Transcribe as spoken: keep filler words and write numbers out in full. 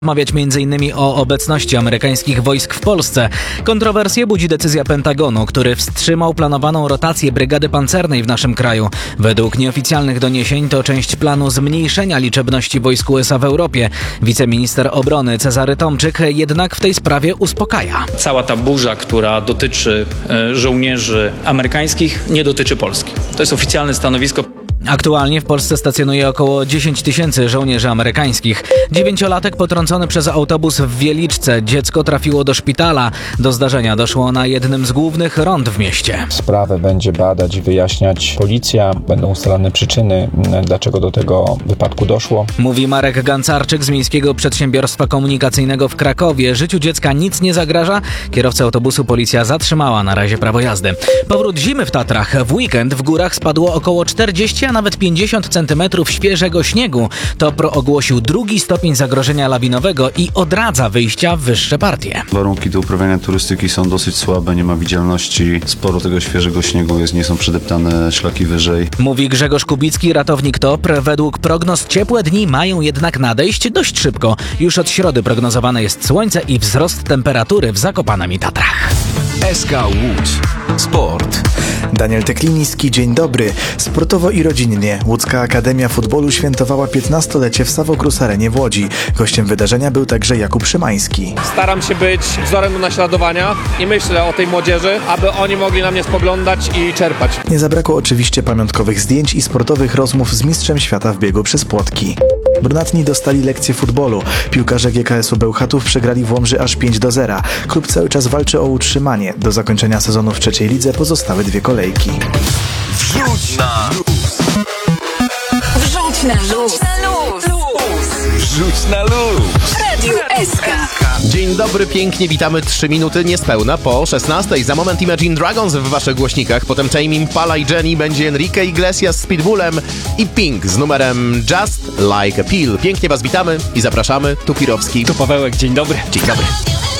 Rozmawiać między innymi o obecności amerykańskich wojsk w Polsce. Kontrowersje budzi decyzja Pentagonu, który wstrzymał planowaną rotację brygady pancernej w naszym kraju. Według nieoficjalnych doniesień to część planu zmniejszenia liczebności wojsk U S A w Europie. Wiceminister obrony Cezary Tomczyk jednak w tej sprawie uspokaja. Cała ta burza, która dotyczy żołnierzy amerykańskich, nie dotyczy Polski. To jest oficjalne stanowisko. Aktualnie w Polsce stacjonuje około dziesięć tysięcy żołnierzy amerykańskich. Dziewięciolatek potrącony przez autobus w Wieliczce. Dziecko trafiło do szpitala. Do zdarzenia doszło na jednym z głównych rond w mieście. Sprawę będzie badać i wyjaśniać policja. Będą ustalane przyczyny, dlaczego do tego wypadku doszło. Mówi Marek Gancarczyk z Miejskiego Przedsiębiorstwa Komunikacyjnego w Krakowie. Życiu dziecka nic nie zagraża. Kierowcę autobusu policja zatrzymała na razie prawo jazdy. Powrót zimy w Tatrach. W weekend w górach spadło około czterdzieści, a nawet pięćdziesiąt centymetrów świeżego śniegu. TOPR ogłosił drugi stopień zagrożenia lawinowego i odradza wyjścia w wyższe partie. Warunki do uprawiania turystyki są dosyć słabe, nie ma widzialności, sporo tego świeżego śniegu jest, nie są przedeptane szlaki wyżej. Mówi Grzegorz Kubicki, ratownik TOPR. Według prognoz ciepłe dni mają jednak nadejść dość szybko. Już od środy prognozowane jest słońce i wzrost temperatury w Zakopanem i Tatrach. S K Łódź. Sport. Daniel Tekliński, dzień dobry. Sportowo i rodzinnie Łódzka Akademia Futbolu świętowała piętnastolecie w Savokrus Arenie w Łodzi. Gościem wydarzenia był także Jakub Szymański. Staram się być wzorem do naśladowania i myślę o tej młodzieży, aby oni mogli na mnie spoglądać i czerpać. Nie zabrakło oczywiście pamiątkowych zdjęć i sportowych rozmów z mistrzem świata w biegu przez płotki. Brunatni dostali lekcję futbolu. Piłkarze G K S u Bełchatów przegrali w Łomży aż pięć do zera. Klub cały czas walczy o utrzymanie. Do zakończenia sezonu w trzeciej lidze pozostały dwie kolejki. Wrzuć na luz. Wrzuć na luz. Wrzuć na luz. Radio S K. Dzień dobry, pięknie witamy. Trzy minuty niespełna po szesnastej. Za moment Imagine Dragons w waszych głośnikach. Potem Tame Impala i Jenny. Będzie Enrique Iglesias z Pitbullem i Pink z numerem Just Like a Pill. Pięknie was witamy i zapraszamy. Tu Pirowski. Tu Pawełek, dzień dobry. Dzień dobry.